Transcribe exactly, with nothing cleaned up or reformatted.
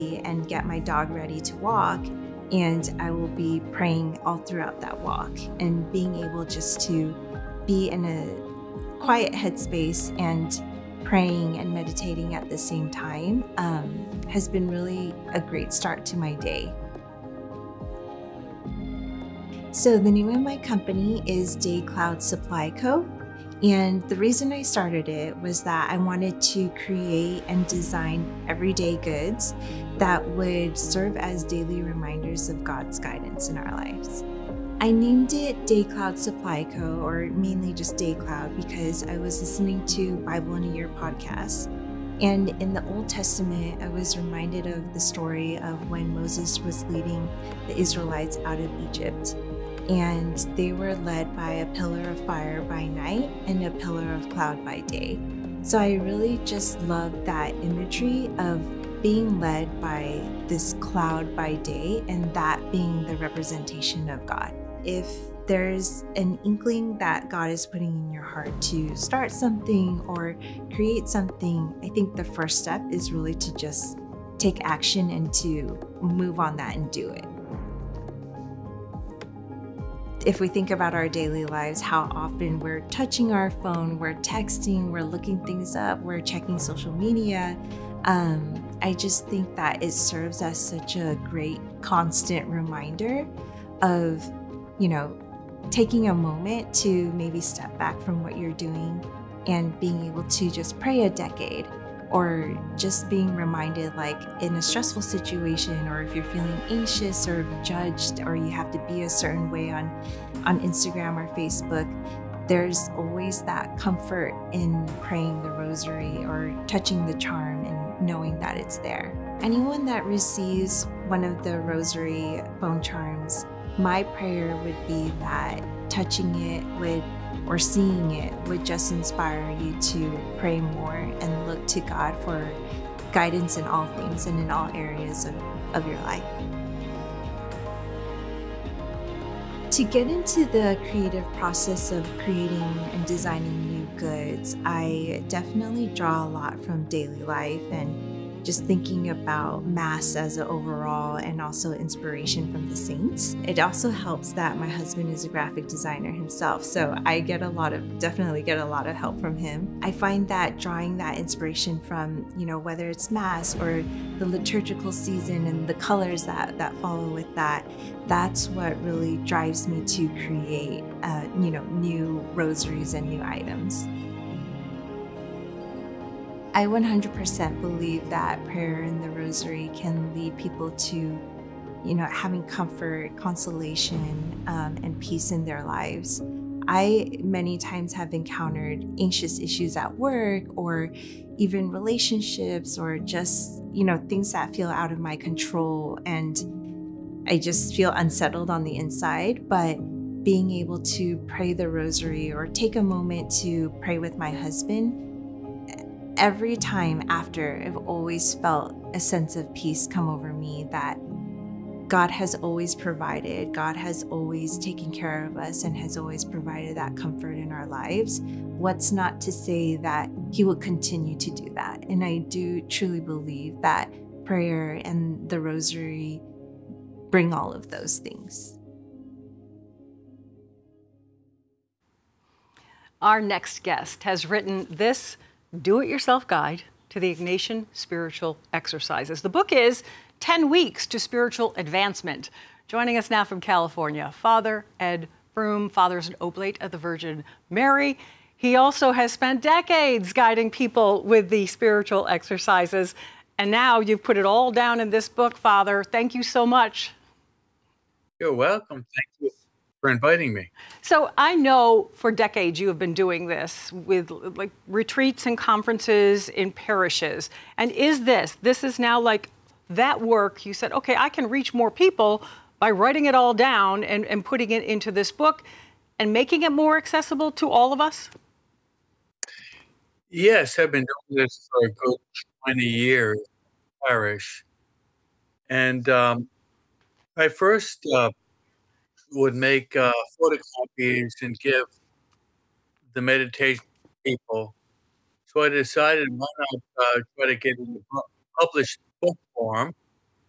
and get my dog ready to walk. And I will be praying all throughout that walk, and being able just to be in a quiet headspace and praying and meditating at the same time um, has been really a great start to my day. So the name of my company is Day Cloud Supply Co. And the reason I started it was that I wanted to create and design everyday goods that would serve as daily reminders of God's guidance in our lives. I named it Day Cloud Supply Co., or mainly just Day Cloud, because I was listening to Bible in a Year podcast. And in the Old Testament, I was reminded of the story of when Moses was leading the Israelites out of Egypt. And they were led by a pillar of fire by night and a pillar of cloud by day. So I really just love that imagery of being led by this cloud by day, and that being the representation of God. If there's an inkling that God is putting in your heart to start something or create something, I think the first step is really to just take action and to move on that and do it. If we think about our daily lives, how often we're touching our phone, we're texting, we're looking things up, we're checking social media, um, I just think that it serves as such a great constant reminder of, you know, taking a moment to maybe step back from what you're doing and being able to just pray a decade, or just being reminded, like in a stressful situation, or if you're feeling anxious or judged, or you have to be a certain way on, on Instagram or Facebook, there's always that comfort in praying the rosary or touching the charm and knowing that it's there. Anyone that receives one of the rosary phone charms, my prayer would be that touching it would, or seeing it would just inspire you to pray more and look to God for guidance in all things and in all areas of, of your life. To get into the creative process of creating and designing new goods, I definitely draw a lot from daily life and just thinking about Mass as an overall, and also inspiration from the saints. It also helps that my husband is a graphic designer himself, so I get a lot of, definitely get a lot of help from him. I find that drawing that inspiration from, you know, whether it's Mass or the liturgical season and the colors that, that follow with that, that's what really drives me to create, uh, you know, new rosaries and new items. I one hundred percent believe that prayer and the rosary can lead people to, you know, having comfort, consolation, um, and peace in their lives. I many times have encountered anxious issues at work, or even relationships, or just, you know, things that feel out of my control, and I just feel unsettled on the inside. But being able to pray the rosary or take a moment to pray with my husband, every time after, I've always felt a sense of peace come over me, that God has always provided, God has always taken care of us, and has always provided that comfort in our lives. What's not to say that He will continue to do that? And I do truly believe that prayer and the rosary bring all of those things. Our next guest has written this do-it-yourself guide to the Ignatian spiritual exercises. The book is ten weeks to Spiritual Advancement. Joining us now from California, Father Ed Froom. Father's an oblate of the Virgin Mary. He also has spent decades guiding people with the spiritual exercises. And now you've put it all down in this book, Father. Thank you so much. You're welcome. Thank you for inviting me. So I know for decades you have been doing this with like retreats and conferences in parishes. And is this, this is now like that work, you said, okay, I can reach more people by writing it all down and, and putting it into this book and making it more accessible to all of us? Yes, I've been doing this for a good twenty years, parish. And um, I first uh, would make uh, photocopies and give the meditation to people. So I decided, why not uh, try to get it in a published book form?